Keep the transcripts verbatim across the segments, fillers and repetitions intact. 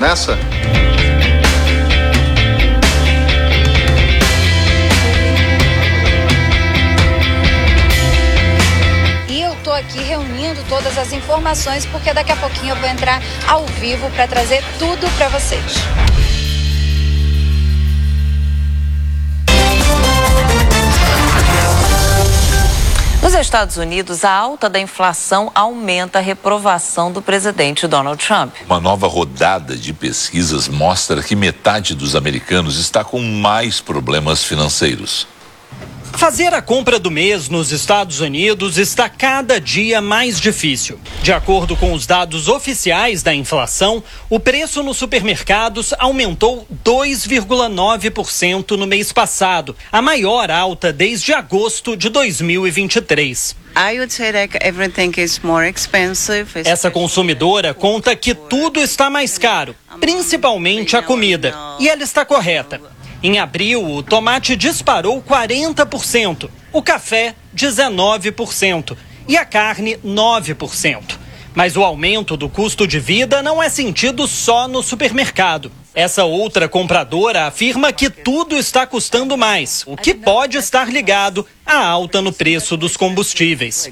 começa? Estou aqui reunindo todas as informações porque daqui a pouquinho eu vou entrar ao vivo para trazer tudo para vocês. Nos Estados Unidos, a alta da inflação aumenta a reprovação do presidente Donald Trump. Uma nova rodada de pesquisas mostra que metade dos americanos está com mais problemas financeiros. Fazer a compra do mês nos Estados Unidos está cada dia mais difícil. De acordo com os dados oficiais da inflação, o preço nos supermercados aumentou dois vírgula nove por cento no mês passado, a maior alta desde agosto de dois mil e vinte e três. Essa consumidora conta que tudo está mais caro, principalmente a comida. E ela está correta. Em abril, o tomate disparou quarenta por cento, o café dezenove por cento e a carne nove por cento. Mas o aumento do custo de vida não é sentido só no supermercado. Essa outra compradora afirma que tudo está custando mais, o que pode estar ligado à alta no preço dos combustíveis.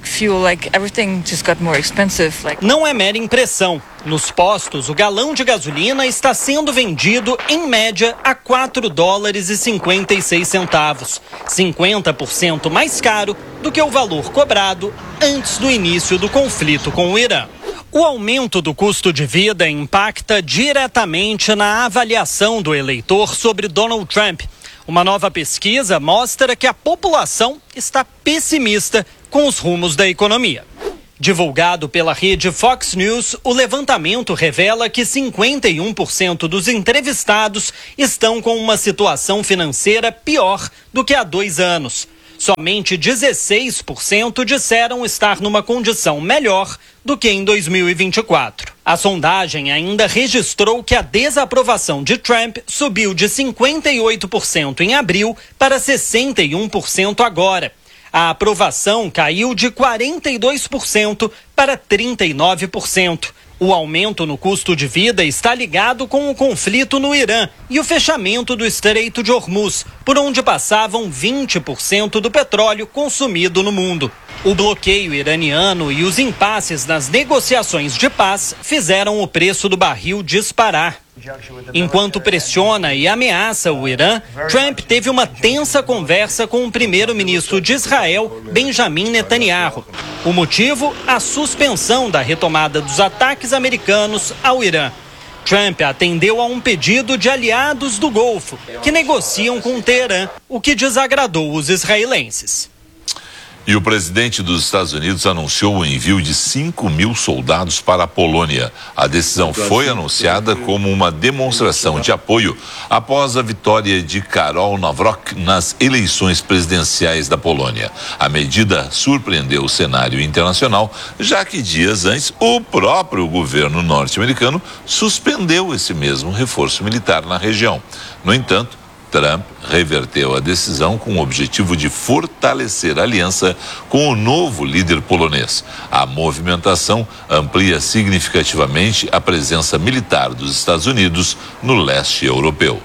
Não é mera impressão. Nos postos, o galão de gasolina está sendo vendido, em média, a quatro dólares e cinquenta e seis centavos, cinquenta por cento mais caro do que o valor cobrado antes do início do conflito com o Irã. O aumento do custo de vida impacta diretamente na avaliação do eleitor sobre Donald Trump. Uma nova pesquisa mostra que a população está pessimista com os rumos da economia. Divulgado pela rede Fox News, o levantamento revela que cinquenta e um por cento dos entrevistados estão com uma situação financeira pior do que há dois anos. Somente dezesseis por cento disseram estar numa condição melhor do que em dois mil e vinte e quatro. A sondagem ainda registrou que a desaprovação de Trump subiu de cinquenta e oito por cento em abril para sessenta e um por cento agora. A aprovação caiu de quarenta e dois por cento para trinta e nove por cento. O aumento no custo de vida está ligado com o conflito no Irã e o fechamento do Estreito de Hormuz, por onde passavam vinte por cento do petróleo consumido no mundo. O bloqueio iraniano e os impasses nas negociações de paz fizeram o preço do barril disparar. Enquanto pressiona e ameaça o Irã, Trump teve uma tensa conversa com o primeiro-ministro de Israel, Benjamin Netanyahu. O motivo? A suspensão da retomada dos ataques americanos ao Irã. Trump atendeu a um pedido de aliados do Golfo, que negociam com Teherã, o que desagradou os israelenses. E o presidente dos Estados Unidos anunciou o envio de cinco mil soldados para a Polônia. A decisão foi anunciada como uma demonstração de apoio após a vitória de Karol Nawrock nas eleições presidenciais da Polônia. A medida surpreendeu o cenário internacional, já que dias antes o próprio governo norte-americano suspendeu esse mesmo reforço militar na região. No entanto, Trump reverteu a decisão com o objetivo de fortalecer a aliança com o novo líder polonês. A movimentação amplia significativamente a presença militar dos Estados Unidos no leste europeu.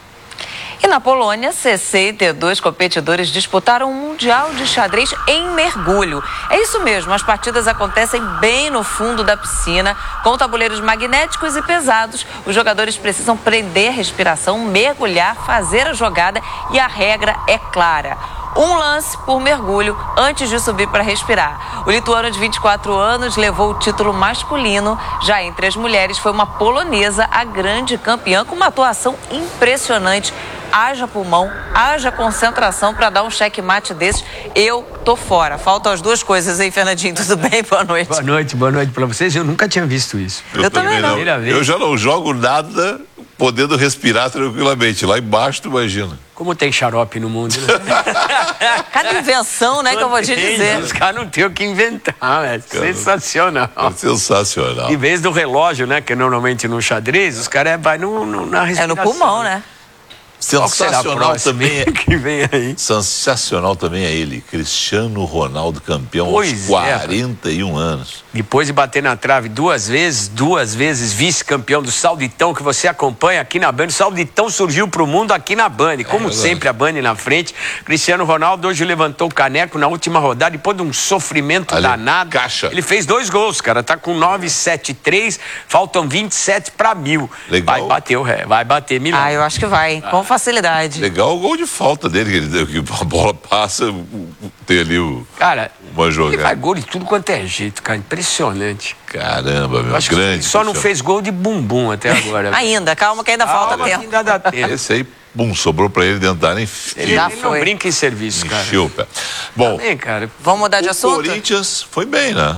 E na Polônia, sessenta e dois competidores disputaram um mundial de xadrez em mergulho. É isso mesmo, as partidas acontecem bem no fundo da piscina, com tabuleiros magnéticos e pesados. Os jogadores precisam prender a respiração, mergulhar, fazer a jogada e a regra é clara. Um lance por mergulho antes de subir para respirar. O lituano de vinte e quatro anos levou o título masculino. Já entre as mulheres foi uma polonesa, a grande campeã, com uma atuação impressionante. Haja pulmão, haja concentração para dar um checkmate desses. Eu tô fora. Faltam as duas coisas, hein, Fernandinho? Tudo bem? Boa noite. Boa noite, boa noite para vocês. Eu nunca tinha visto isso. Eu, Eu também não. não. Eu já não jogo nada podendo respirar tranquilamente. Lá embaixo, tu imagina. Como tem xarope no mundo, né? Cada invenção, né, que eu vou te dizer. Os caras não têm o que inventar, é sensacional. É sensacional. Em vez do relógio, né, que normalmente no xadrez, os caras vai no, no, na respiração. É no pulmão, né? Sensacional também é... que vem aí. Sensacional também é ele, Cristiano Ronaldo, campeão pois aos quarenta e um é. anos. Depois de bater na trave duas vezes, duas vezes vice-campeão do Sauditão, que você acompanha aqui na Band. O Sauditão surgiu pro mundo aqui na Band, como é sempre a Band na frente. Cristiano Ronaldo hoje levantou o caneco na última rodada, depois de um sofrimento Ali, danado. Caixa. Ele fez dois gols, cara, tá com nove sete três, faltam vinte e sete para mil. Legal. Vai bater o ré, vai bater milhão. Ah, eu acho que vai, com facilidade. Legal o gol de falta dele, que, ele, que a bola passa, tem ali o, cara, uma jogada. Ele faz gol de tudo quanto é jeito, cara, impressionante. Caramba, meu, acho grande. Que só não fez gol de bumbum até agora. Ainda, calma que ainda calma, falta tempo. Ainda dá tempo. Esse aí, bum, sobrou pra ele dentro da área. Ele, ele não brinca em serviço, cara. Encheu o pé. Bom, também, cara. Vamos mudar de o assunto? O Corinthians foi bem, né?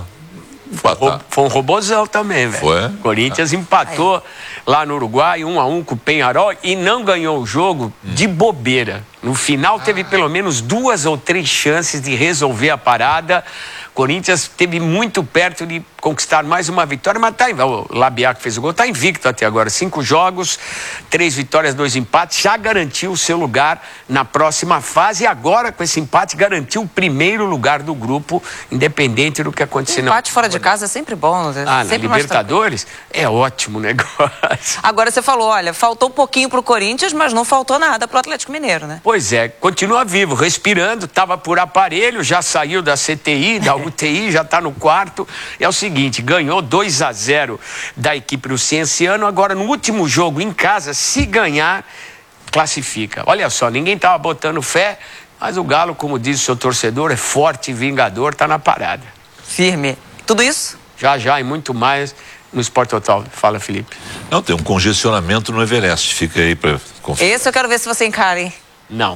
Foi, foi um robozão também, velho. Foi? Corinthians empatou Aí. lá no Uruguai, um a um com o Peñarol e não ganhou o jogo hum. de bobeira. No final teve ah. pelo menos duas ou três chances de resolver a parada. Corinthians teve muito perto de conquistar mais uma vitória, mas tá, o Labiá que fez o gol, tá invicto até agora. Cinco jogos, três vitórias, dois empates, já garantiu o seu lugar na próxima fase e agora com esse empate garantiu o primeiro lugar do grupo, independente do que acontecer. Um empate fora de casa é sempre bom. É ah, sempre na Libertadores é ótimo negócio. Agora você falou, olha, faltou um pouquinho pro Corinthians, mas não faltou nada pro Atlético Mineiro, né? Pois é, continua vivo, respirando, tava por aparelho, já saiu da C T I, da U T I, já está no quarto. É o seguinte, ganhou dois a zero da equipe do Cienciano, agora no último jogo em casa, se ganhar, classifica. Olha só, ninguém estava botando fé, mas o Galo, como diz o seu torcedor, é forte e vingador, está na parada. Firme. Tudo isso? Já, já, e muito mais no Sport Total. Fala, Felipe. Não, tem um congestionamento no Everest, fica aí para conferir. Esse eu quero ver se você encara, hein? Não.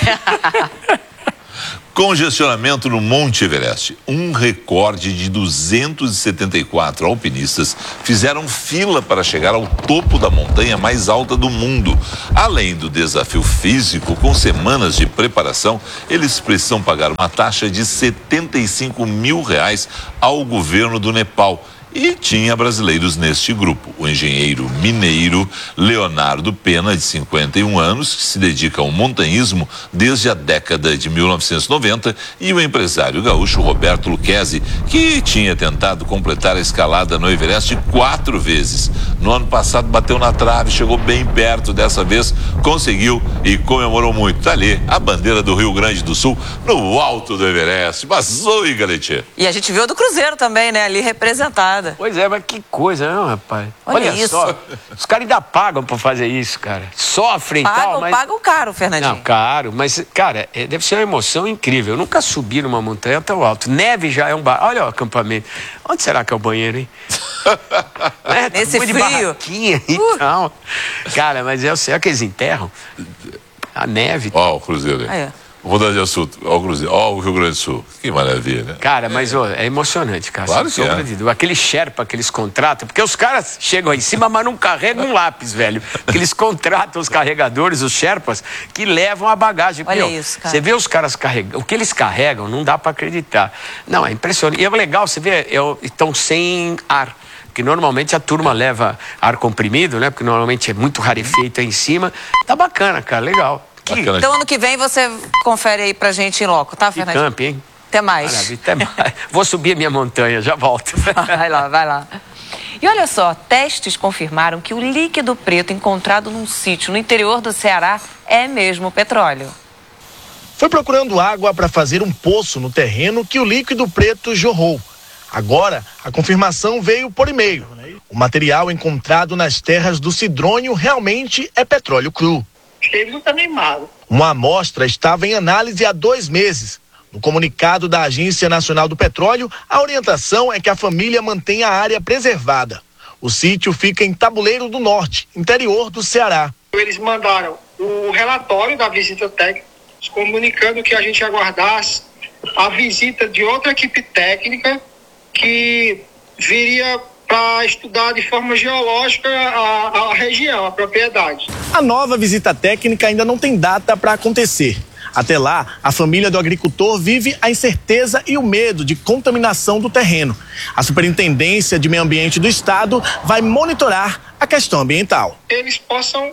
Congestionamento no Monte Everest. Um recorde de duzentos e setenta e quatro alpinistas fizeram fila para chegar ao topo da montanha mais alta do mundo. Além do desafio físico, com semanas de preparação, eles precisam pagar uma taxa de setenta e cinco mil reais ao governo do Nepal. E tinha brasileiros neste grupo. O engenheiro mineiro Leonardo Pena, de cinquenta e um anos, que se dedica ao montanhismo desde a década de mil novecentos e noventa, e o empresário gaúcho Roberto Luquezzi, que tinha tentado completar a escalada no Everest quatro vezes. No ano passado bateu na trave, chegou bem perto, dessa vez conseguiu e comemorou muito. Tá ali a bandeira do Rio Grande do Sul no alto do Everest. Passou, Igaletia. E a gente viu do Cruzeiro também, né? Ali representada. Pois é, mas que coisa, não, rapaz? Olha, Olha isso. Só, os caras ainda pagam pra fazer isso, cara. Sofrem e tal, mas... Pagam caro, Fernandinho. Não, caro, mas, cara, é, deve ser uma emoção incrível. Eu nunca subi numa montanha tão alto. Neve já é um bar... Olha o acampamento. Onde será que é o banheiro, hein? é, Nesse frio. De barraquinha e uh. tal. Cara, mas é o céu que eles enterram. A neve. Ó, oh, o Cruzeiro aí. Ah, é. Vou mudar de assunto. Ó, o Cruzeiro. Ó, o Rio Grande do Sul. Que maravilha, né? Cara, mas ó, é emocionante, cara. Claro que é. De... Aquele Sherpa que eles contratam, porque os caras chegam aí em cima, mas não carregam um lápis, velho. Porque eles contratam os carregadores, os Sherpas, que levam a bagagem. Olha Meu, isso, cara. Você vê os caras carregando. O que eles carregam, não dá pra acreditar. Não, é impressionante. E é legal, você vê, estão sem ar. Porque normalmente a turma leva ar comprimido, né? Porque normalmente é muito rarefeito aí em cima. Tá bacana, cara, legal. Que... Então ano que vem você confere aí pra gente em loco, tá, Fernandinho? Camp, hein? Até mais. Maravilha, até mais. Vou subir a minha montanha, já volto. Vai lá, vai lá. E olha só, testes confirmaram que o líquido preto encontrado num sítio no interior do Ceará é mesmo petróleo. Foi procurando água para fazer um poço no terreno que o líquido preto jorrou. Agora, a confirmação veio por e-mail. O material encontrado nas terras do Cidrônio realmente é petróleo cru. Ele não está neimado. Uma amostra estava em análise há dois meses. No comunicado da Agência Nacional do Petróleo, a orientação é que a família mantenha a área preservada. O sítio fica em Tabuleiro do Norte, interior do Ceará. Eles mandaram o relatório da visita técnica, comunicando que a gente aguardasse a visita de outra equipe técnica que viria para estudar de forma geológica a, a região, a propriedade. A nova visita técnica ainda não tem data para acontecer. Até lá, a família do agricultor vive a incerteza e o medo de contaminação do terreno. A Superintendência de Meio Ambiente do Estado vai monitorar a questão ambiental. Eles possam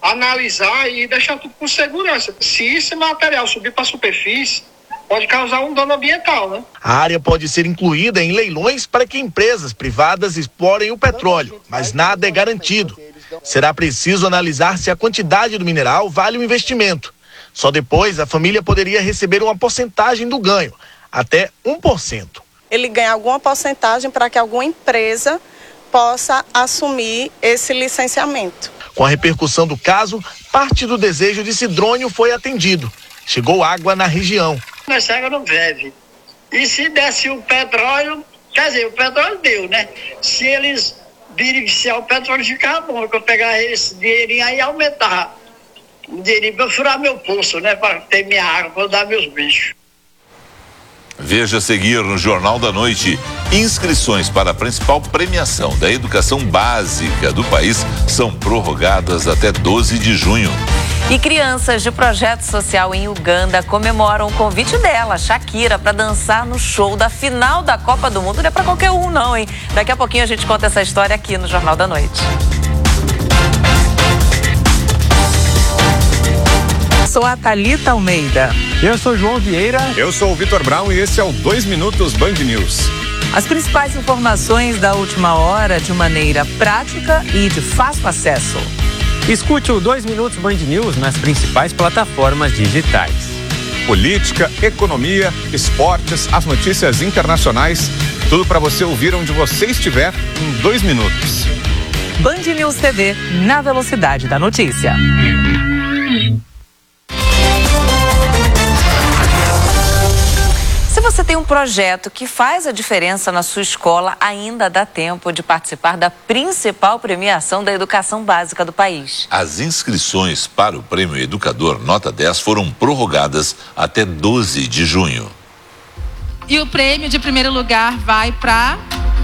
analisar e deixar tudo com segurança. Se esse material subir para a superfície, pode causar um dano ambiental, né? A área pode ser incluída em leilões para que empresas privadas explorem o petróleo, mas nada é garantido. Será preciso analisar se a quantidade do mineral vale o investimento. Só depois a família poderia receber uma porcentagem do ganho, até um por cento. Ele ganha alguma porcentagem para que alguma empresa possa assumir esse licenciamento. Com a repercussão do caso, parte do desejo de Sidrônio foi atendido. Chegou água na região. Essa água não bebe. E se desse o petróleo, quer dizer, o petróleo deu, né? Se eles beneficiar o petróleo, ficava bom, que eu pegar esse dinheirinho aí e aumentar o dinheirinho para furar meu poço, né? Para ter minha água, para dar meus bichos. Veja a seguir no Jornal da Noite. Inscrições para a principal premiação da educação básica do país são prorrogadas até doze de junho. E crianças de projeto social em Uganda comemoram o convite dela, Shakira, para dançar no show da final da Copa do Mundo. Não é para qualquer um, não, hein? Daqui a pouquinho a gente conta essa história aqui no Jornal da Noite. Sou a Thalita Almeida. Eu sou João Vieira. Eu sou o Vitor Brown e esse é o dois Minutos Band News. As principais informações da última hora de maneira prática e de fácil acesso. Escute o dois Minutos Band News nas principais plataformas digitais. Política, economia, esportes, as notícias internacionais, tudo para você ouvir onde você estiver em dois minutos. Band News T V, na velocidade da notícia. Se você tem um projeto que faz a diferença na sua escola, ainda dá tempo de participar da principal premiação da educação básica do país. As inscrições para o Prêmio Educador Nota dez foram prorrogadas até doze de junho. E o prêmio de primeiro lugar vai para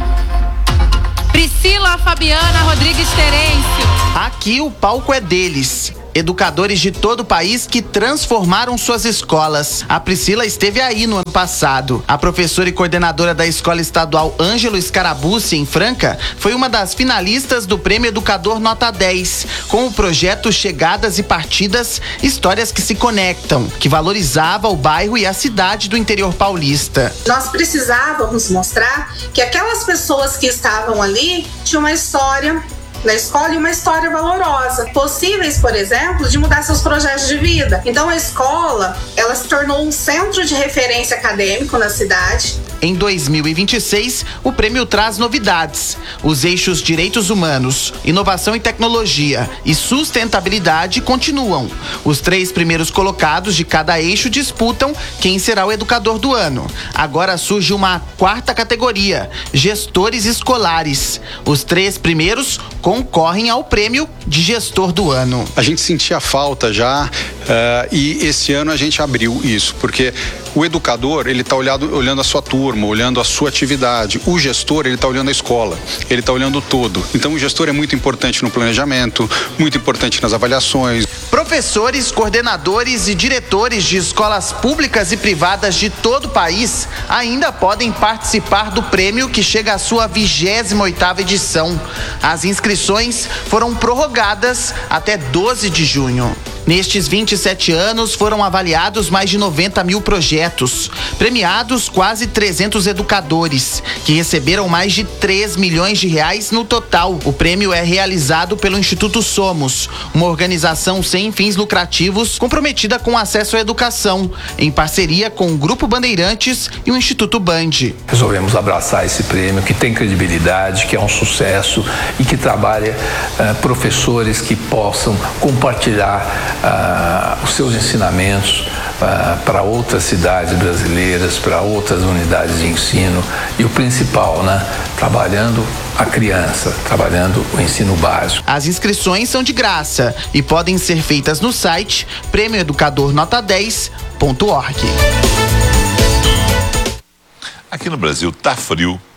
Priscila Fabiana Rodrigues Terêncio. Aqui o palco é deles. Educadores de todo o país que transformaram suas escolas. A Priscila esteve aí no ano passado. A professora e coordenadora da Escola Estadual Ângelo Scarabucci, em Franca, foi uma das finalistas do Prêmio Educador Nota dez, com o projeto Chegadas e Partidas, Histórias que se Conectam, que valorizava o bairro e a cidade do interior paulista. Nós precisávamos mostrar que aquelas pessoas que estavam ali tinham uma história na escola e uma história valorosa, possíveis, por exemplo, de mudar seus projetos de vida. Então a escola, ela se tornou um centro de referência acadêmico na cidade. Em dois mil e vinte e seis, o prêmio traz novidades. Os eixos direitos humanos, inovação e tecnologia e sustentabilidade continuam. Os três primeiros colocados de cada eixo disputam quem será o educador do ano. Agora surge uma quarta categoria, gestores escolares. Os três primeiros concorrem ao prêmio de gestor do ano. A gente sentia falta já uh, e esse ano a gente abriu isso, porque o educador, ele está olhando a sua turma, olhando a sua atividade. O gestor, ele está olhando a escola, ele está olhando o todo. Então o gestor é muito importante no planejamento, muito importante nas avaliações. Professores, coordenadores e diretores de escolas públicas e privadas de todo o país ainda podem participar do prêmio, que chega à sua vigésima oitava edição. As inscrições foram prorrogadas até doze de junho. Nestes vinte e sete anos foram avaliados mais de noventa mil projetos, premiados quase trezentos educadores, que receberam mais de três milhões de reais no total. O prêmio é realizado pelo Instituto Somos, uma organização sem fins lucrativos comprometida com acesso à educação, em parceria com o Grupo Bandeirantes e o Instituto Band. Resolvemos abraçar esse prêmio, que tem credibilidade, que é um sucesso e que trabalha uh, professores que possam compartilhar Uh, os seus ensinamentos uh, para outras cidades brasileiras, para outras unidades de ensino e o principal, né, trabalhando a criança, trabalhando o ensino básico. As inscrições são de graça e podem ser feitas no site prêmio educador nota dez ponto org. Aqui no Brasil tá frio,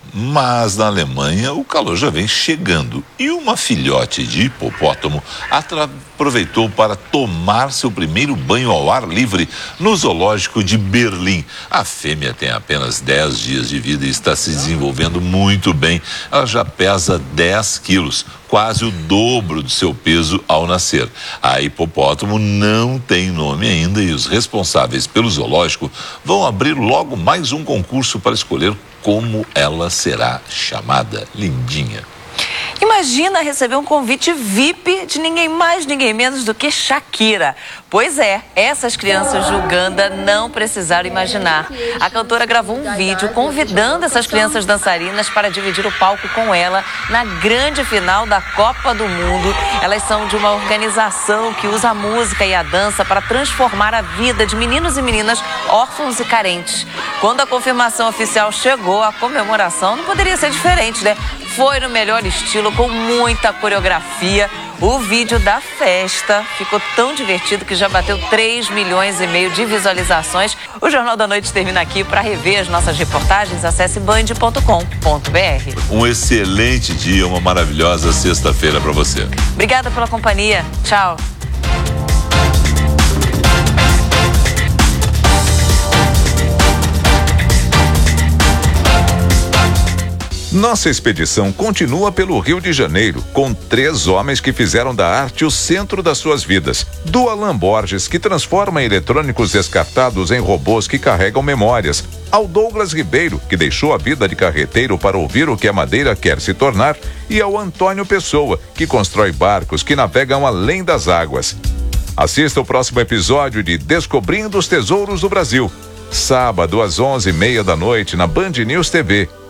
Mas na Alemanha o calor já vem chegando e uma filhote de hipopótamo atra- aproveitou para tomar seu primeiro banho ao ar livre no zoológico de Berlim. A fêmea tem apenas dez dias de vida e está se desenvolvendo muito bem. Ela já pesa dez quilos, quase o dobro do seu peso ao nascer. A hipopótamo não tem nome ainda e os responsáveis pelo zoológico vão abrir logo mais um concurso para escolher como ela será chamada. Lindinha. Imagina receber um convite V I P de ninguém mais, ninguém menos do que Shakira. Pois é, essas crianças de Uganda não precisaram imaginar. A cantora gravou um vídeo convidando essas crianças dançarinas para dividir o palco com ela na grande final da Copa do Mundo. Elas são de uma organização que usa a música e a dança para transformar a vida de meninos e meninas órfãos e carentes. Quando a confirmação oficial chegou, a comemoração não poderia ser diferente, né? Foi no melhor estilo, com muita coreografia. O vídeo da festa ficou tão divertido que já bateu três milhões e meio de visualizações. O Jornal da Noite termina aqui. Para rever as nossas reportagens, acesse band ponto com ponto br. Um excelente dia, uma maravilhosa sexta-feira para você. Obrigada pela companhia. Tchau. Nossa expedição continua pelo Rio de Janeiro, com três homens que fizeram da arte o centro das suas vidas. Do Alan Borges, que transforma eletrônicos descartados em robôs que carregam memórias, ao Douglas Ribeiro, que deixou a vida de carreteiro para ouvir o que a madeira quer se tornar, e ao Antônio Pessoa, que constrói barcos que navegam além das águas. Assista o próximo episódio de Descobrindo os Tesouros do Brasil, sábado às onze e meia da noite na Band News T V.